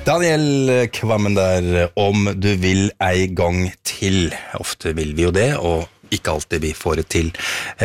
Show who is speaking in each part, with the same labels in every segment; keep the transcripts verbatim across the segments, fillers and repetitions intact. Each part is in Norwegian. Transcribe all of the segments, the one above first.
Speaker 1: Daniel Kvammen der, om du vil ei gang til. Ofte vil vi jo det, og ikke alltid vi får det til.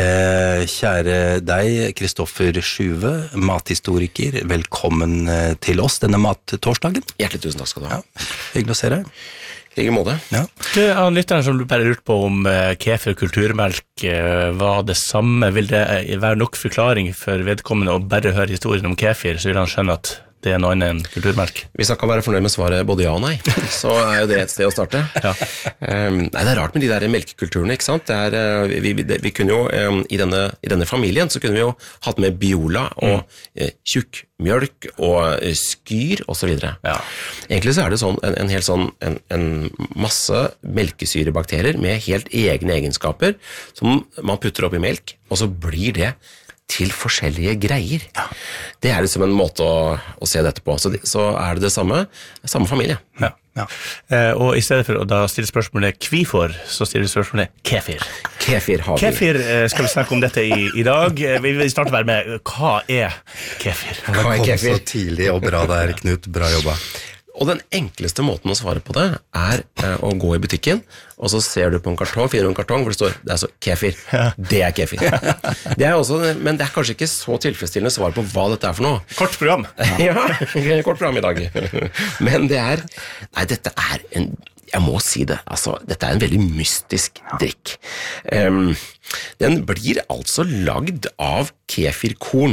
Speaker 1: Eh, kjære deg, Kristoffer Sjuve, mathistoriker, velkommen til oss denne mattorsdagen.
Speaker 2: Hjertelig tusen takk skal du ha.
Speaker 1: Ja, hyggelig å se deg.
Speaker 2: I like måte.
Speaker 3: Ja. Du, han lytteren som bare lurt på om uh, kefir og kulturmelk uh, var det samme. Vil det uh, være nok forklaring for vedkommende å bare høre historien om kefir, så vil han skjønne at det er noe annet enn kulturmelk?
Speaker 2: Hvis han kan være fornøyd med svaret både ja og nei, så er jo det et sted å starte. Ja. Um, nei, det er rart med de der melkekulturene, ikke sant? Det er, uh, vi, vi, vi kunne jo, um, i, denne, i denne familien, så kunne vi jo hatt med biola og mm. uh, tjukkmjølk og uh, skyr og så videre. Ja. Egentlig så er det sånn, en, en hel sånn, en, en masse melkesyrebakterier med helt egne egenskaper som man putter opp i melk, og så blir det til forskjellige greier. Ja. Det er liksom en måte å, å se dette på. Så, så er det det samme, samme familie.
Speaker 3: Ja. Ja. Eh, og i stedet for å da stille spørsmålet kvifor, så stiller vi spørsmålet kefir.
Speaker 2: Kefir har vi.
Speaker 3: Kefir, eh, skal vi snakke om dette i, i dag. Vi vil starte bare med, hva er kefir?
Speaker 1: Hva er kefir? Så tidlig og bra der, Knut. Bra jobba.
Speaker 2: Og den enkleste måten å svare på det er eh, å gå i butikken, og så ser du på en kartong, finner du en kartong hvor det står, det er så kefir. Ja. Det er kefir. Det er også, men det er kanskje ikke så tilfredsstillende svar på hva dette er for noe.
Speaker 3: Kort program.
Speaker 2: Ja, kort program i dag. Men det er, nei, dette er en, jeg må si det, altså, dette er en veldig mystisk drikk. Um, den blir altså lagd av kefirkorn.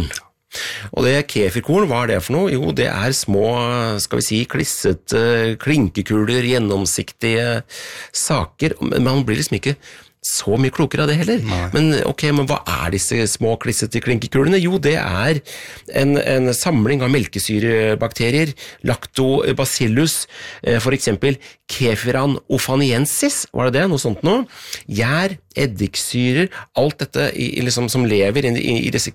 Speaker 2: Og det kefirkorn, hva er det for noe? Jo, det er små, skal vi si, klissete, klinkekuler, gjennomsiktige saker, men man blir liksom ikke så mye klokere av det heller. Nei. Men ok, men hva er disse små klissete klinkekulene? Jo, det er en, en samling av melkesyrebakterier, lactobacillus, for eksempel kefiran ofaniensis, var det det? Noe sånt nå? Gjær, eddiksyrer, alt dette i, liksom, som lever i, i, i disse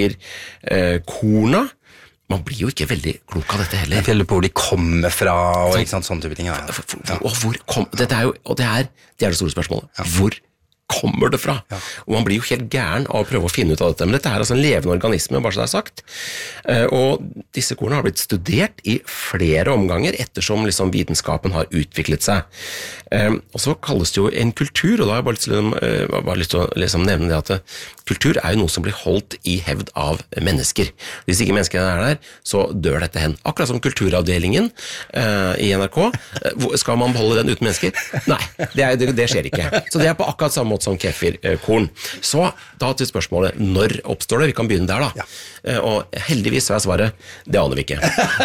Speaker 2: kefirkorna. Man blir jo ikke veldig klok av dette heller.
Speaker 1: Jeg føler på hvor de kommer fra, og ikke sant, sånne type ting. Ja.
Speaker 2: Og hvor kom, dette er jo, og det er det, er det store spørsmålet. Ja. Hvor kommer det fra? Ja. Og man blir jo helt gæren av å prøve å finne ut av dette. Men dette er altså en levende organisme, bare så det er sagt. Og disse kornene har blitt studert i flere omganger ettersom liksom vitenskapen har utviklet seg. Og så kalles det jo en kultur, og da har jeg bare lyst til, bare lyst til å liksom nevne det at kultur er jo noe som blir holdt i hevd av mennesker. Hvis ikke menneskene er der, så dør dette hen. Akkurat som kulturavdelingen uh, i N R K. Skal man beholde den uten mennesker? Nei, det, er, det, det skjer ikke. Så det er på akkurat samme måte som kefirkorn. Så da til spørsmålet, når oppstår det? Vi kan begynne der da. Ja. Uh, og heldigvis er svaret, det aner vi ikke.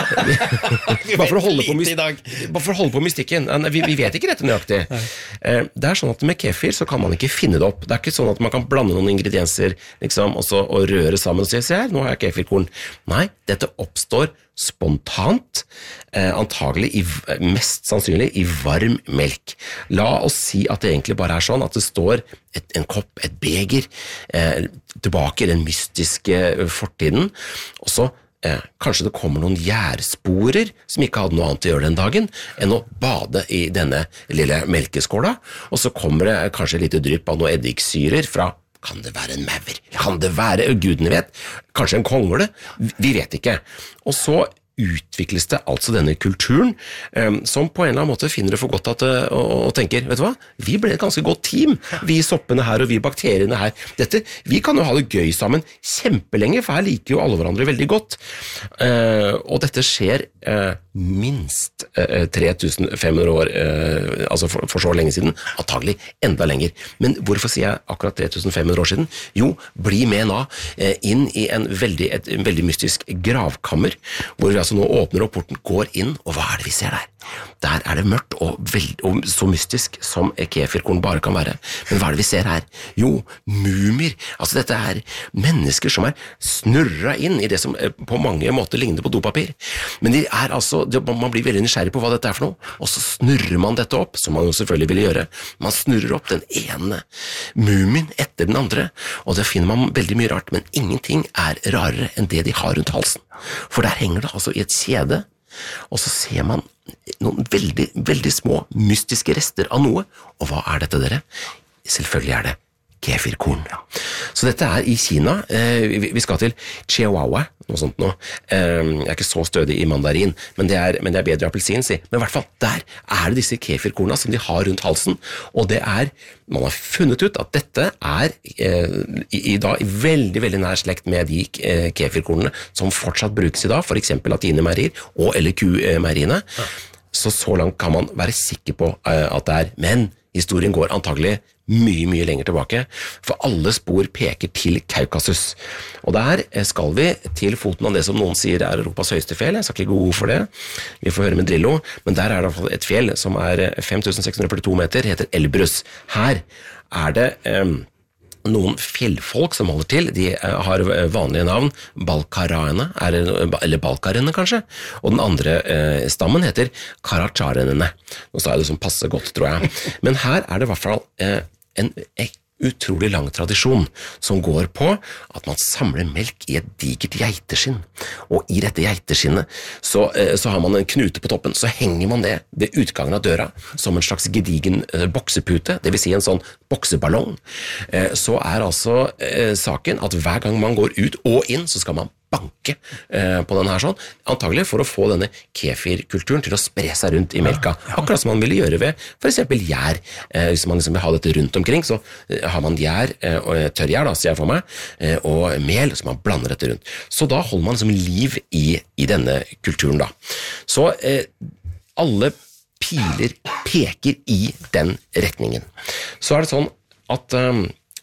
Speaker 2: Bare for å holde på, myst- bare for å holde på mystikken. Vi, vi vet ikke dette nøyaktig. Uh, det er sånn at med kefir så kan man ikke finne det opp. Det er ikke sånn at man kan blande noen ingredienser liksom, og, så, og røre sammen og si, se her, nå har jeg kefirkorn. Nei, dette oppstår spontant, eh, antagelig i, mest sannsynlig i varm melk. La oss si at det egentlig bare er sånn at det står et, en kopp, et beger, eh, tilbake i den mystiske fortiden, og så eh, kanskje det kommer noen gjærsporer som ikke hadde noe annet å gjøre den dagen enn å bade i denne lille melkeskåla, og så kommer det kanskje et lite drypp av noen eddiksyrer fra. Kan det være en maur? Kan det være, gudene vet, kanskje en kongle? Vi vet ikke. Og så utvikles det altså denne kulturen, um, som på en eller annen måte finner det for godt at, uh, og, og tenker, vet du hva, vi ble et ganske godt team, vi soppene her og vi bakteriene her. Dette, vi kan jo ha det gøy sammen kjempelenge, for her liker jo alle hverandre veldig godt. Uh, og dette skjer uh, minst uh, tre tusen fem hundre år, uh, altså for, for så lenge siden, antagelig enda lenger. Men hvorfor sier jeg akkurat tre tusen fem hundre år siden? Jo, bli med nå uh, inn i en veldig, et, en veldig mystisk gravkammer, hvor vi altså nå åpner opp porten, går inn, og hva er det vi ser der? Der er det mørkt og, veld, og så mystisk som kefirkorn bare kan være. Men hva er det vi ser her? Jo, mumier. Altså dette er mennesker som er snurret inn i det som på mange måter ligner på dopapir. Men de er altså, man blir veldig nysgjerrig på hva dette er for noe, og så snurrer man dette opp, som man jo selvfølgelig vil gjøre. Man snurrer opp den ene mumien etter den andre, og det finner man veldig mye rart, men ingenting er rarere enn det de har rundt halsen. For der henger det altså i et kjede, og så ser man noen veldig, veldig små mystiske rester av noe. Og hva er dette, dere? Selvfølgelig er det kefirkorn. Så dette er i Kina. Vi skal til Chihuahua, noe sånt nå. Jeg er ikke så stødig i mandarin, men det er, men det er bedre appelsin, si. Men i hvert fall, der er det disse kefirkorna som de har rundt halsen, og det er, man har funnet ut at dette er i, i dag veldig, veldig nær slekt med de kefirkornene som fortsatt brukes i dag, for eksempel latinemeierier og eller kumeieriene. Så så langt kan man være sikker på at det er, men historien går antagelig mye, mye lenger tilbake, for alle spor peker til Kaukasus. Og der skal vi til foten av det som noen sier er Europas høyeste fjell. Jeg skal ikke gå god for det, vi får høre med Drillo, men der er det et fjell som er fem tusen seks hundre førtito meter, heter Elbrus. Her er det um, noen fjellfolk som holder til, de har vanlige navn, Balkaraene, eller Balkarene kanskje, og den andre eh, stammen heter Karacharenene. Nå sa jeg det som passer godt, tror jeg. Men her er det i hvert fall eh, en utrolig lang tradisjon som går på at man samler melk i et digert geiteskinn. Og i dette geiteskinnet så, så har man en knute på toppen, så henger man det ved utgangen av døra som en slags gedigen eh, boksepute, det vil si en sånn bokseballong. Eh, så er altså eh, saken at hver gang man går ut og inn, så skal man banke eh, på den her sånn, antagelig for å få denne kefirkulturen til å spre seg rundt i melka, akkurat som man ville gjøre ved for eksempel gjær. Eh, hvis man liksom vil ha dette rundt omkring, så eh, har man gjær, eh, og tørrgjær da, sier jeg for meg, eh, og mel, så man blander dette rundt. Så da holder man liksom liv i, i denne kulturen da. Så eh, alle piler peker i den retningen. Så er det sånn at eh,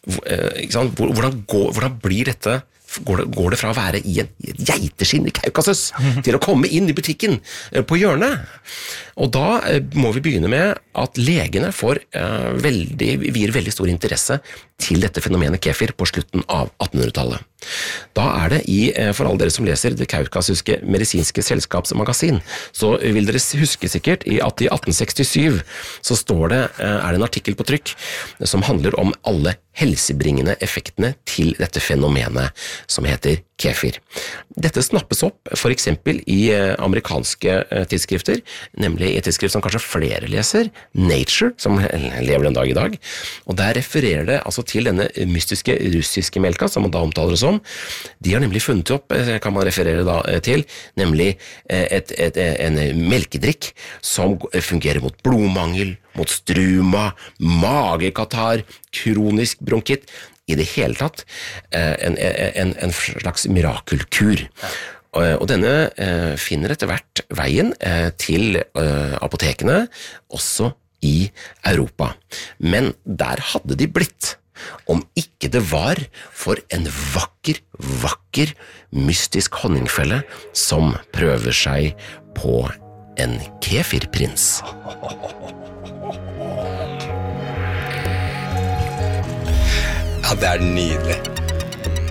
Speaker 2: ikke sant, hvordan, går, hvordan blir dette Går det, går det fra å være i en geiteskinn i Kaukasus til å komme inn i butikken på hjørnet. Og da må vi begynne med at legene får uh, veldig, vier veldig stor interesse til dette fenomenet kefir på slutten av attenhundretallet. Da er det i, for alle dere som leser det kaukasuske medisinske selskapsmagasin, så vil dere huske sikkert at i atten sekstisju så står det, er det en artikkel på trykk som handler om alle helsebringende effektene til dette fenomenet som heter kefir. Dette snappes opp for eksempel i amerikanske tidsskrifter, nemlig i et tidsskrift som kanskje flere leser, Nature, som lever den dag i dag, og der refererer det altså til denne mystiske russiske melka, som man da omtaler det som. De har nemlig funnet opp, kan man referere da til, nemlig et, et, en melkedrikk som fungerer mot blodmangel, mot struma, magekatarr, kronisk bronkitt, i det hele tatt en, en, en slags mirakelkur. Og denne finner etter hvert veien til apotekene, også i Europa. Men der hadde de blitt, om ikke det var for en vakker, vakker, mystisk honningfelle som prøver seg på en kefirprins.
Speaker 1: Ja, det er nydelig.